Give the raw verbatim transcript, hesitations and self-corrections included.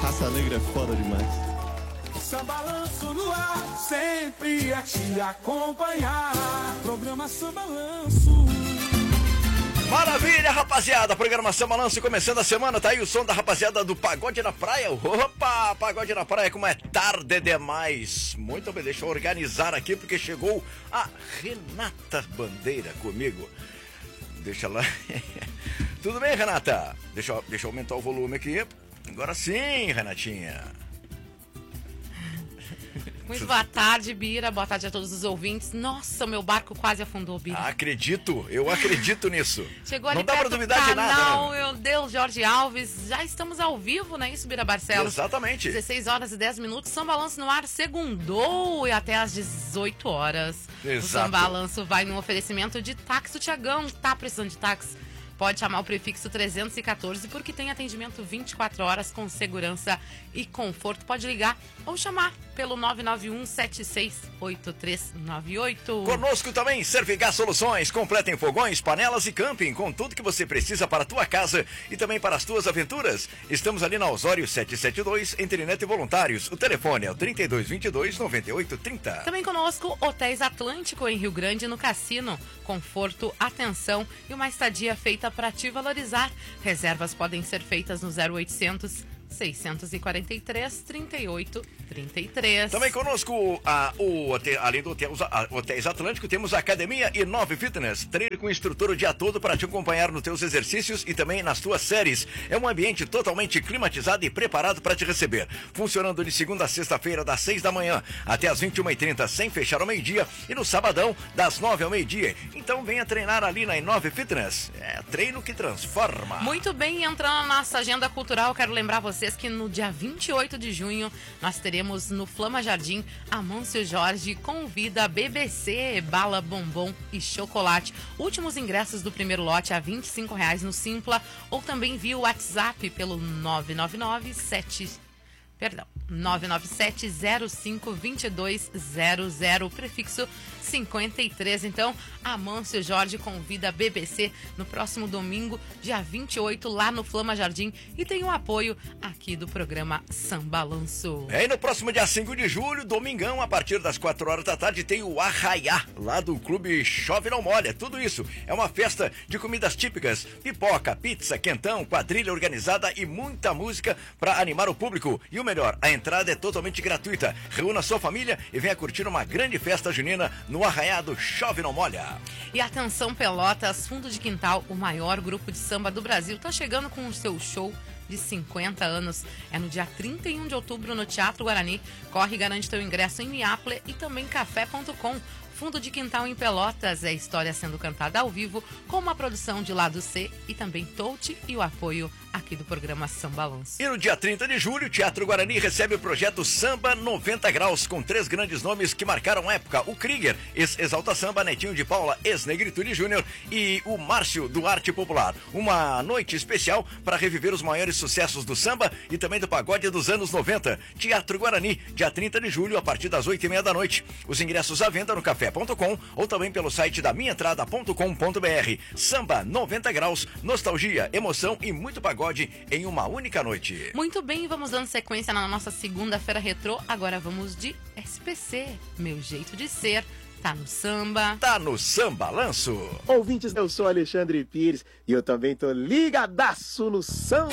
Raça Negra é foda demais. Samba Lanço no ar, sempre a te acompanhar. Programa Samba Lanço. Maravilha, rapaziada, programação Balanço começando a semana, tá aí o som da rapaziada do Pagode na Praia. Opa, Pagode na Praia, como é tarde demais. Muito bem, deixa eu organizar aqui porque chegou a Renata Bandeira comigo. Deixa lá. Tudo bem, Renata? Deixa eu, deixa eu aumentar o volume aqui. Agora sim, Renatinha. Muito boa tarde, Bira. Boa tarde a todos os ouvintes. Nossa, meu barco quase afundou, Bira. Acredito, eu acredito nisso. Chegou ali Não dá perto pra duvidar do de nada, canal, né? meu Deus, Jorge Alves. Já estamos ao vivo, não é isso, Bira Barcelos? Exatamente. dezesseis horas e dez minutos. São Balanço no ar, segundou e até às dezoito horas. Exato. O São Balanço vai no oferecimento de táxi. O Tiagão tá precisando de táxi? Pode chamar o prefixo trezentos e quatorze porque tem atendimento vinte e quatro horas com segurança e conforto. Pode ligar ou chamar pelo nove nove um sete seis oito três nove oito. Conosco também Servigás Soluções, completa em fogões, panelas e camping, com tudo que você precisa para a tua casa e também para as tuas aventuras. Estamos ali na Osório setecentos e setenta e dois, entre Neto e Voluntários. O telefone é o trinta e dois vinte e dois, noventa e oito trinta. Também conosco Hotéis Atlântico em Rio Grande, no Cassino. Conforto, atenção e uma estadia feita para te valorizar. Reservas podem ser feitas no zero oitocentos, seiscentos e quarenta e três, trinta e oito trinta e três. Também conosco, a, o, além do Hotéis, a, Hotéis Atlântico, temos a Academia e Nove Fitness. Treino com instrutor o dia todo para te acompanhar nos teus exercícios e também nas tuas séries. É um ambiente totalmente climatizado e preparado para te receber. Funcionando de segunda a sexta-feira, das seis da manhã até as vinte e uma e trinta, sem fechar ao meio-dia. E no sabadão, das nove ao meio-dia. Então venha treinar ali na Nove Fitness. É treino que transforma. Muito bem, entrando na nossa agenda cultural, quero lembrar vocês que no dia vinte e oito de junho nós teremos no Flama Jardim Amâncio Jorge convida B B C, bala, bombom e chocolate. Últimos ingressos do primeiro lote a vinte e cinco reais no Simpla ou também via WhatsApp pelo nove nove nove sete Perdão, nove nove sete zero cinco dois dois zero zero, prefixo cinquenta e três. Então, Amâncio Jorge convida a B B C no próximo domingo, dia vinte e oito, lá no Flama Jardim. E tem o apoio aqui do programa Samba Lanço. É, e no próximo dia cinco de julho, domingão, a partir das quatro horas da tarde, tem o Arraiá, lá do Clube Chove Não Molha. Tudo isso é uma festa de comidas típicas, pipoca, pizza, quentão, quadrilha organizada e muita música para animar o público. E o melhor, a entrada é totalmente gratuita. Reúna sua família e venha curtir uma grande festa junina no Arraiá do Chove Não Molha. E atenção, Pelotas, Fundo de Quintal, o maior grupo de samba do Brasil, tá chegando com o seu show de cinquenta anos. É no dia trinta e um de outubro no Teatro Guarani. Corre e garante teu ingresso em Miaple e também café ponto com. Fundo de Quintal em Pelotas, é história sendo cantada ao vivo, com uma produção de Lado C e também Touch e o apoio aqui do programa Samba Lanço. E no dia trinta de julho, o Teatro Guarani recebe o projeto Samba noventa graus, com três grandes nomes que marcaram a época: o Krieger, ex-Exalta Samba, Netinho de Paula, ex-Negritude Júnior, e o Márcio, do Arte Popular. Uma noite especial para reviver os maiores sucessos do samba e também do pagode dos anos noventa. Teatro Guarani, dia trinta de julho, a partir das oito e meia da noite. Os ingressos à venda no café ponto com ou também pelo site da minha entrada ponto com ponto br. Samba noventa graus, nostalgia, emoção e muito pagode em uma única noite. Muito bem, vamos dando sequência na nossa segunda-feira retrô. Agora vamos de S P C, Meu Jeito de Ser. Tá no samba. Tá no Samba Lanço. Ouvintes, eu sou Alexandre Pires e eu também tô ligadaço no samba.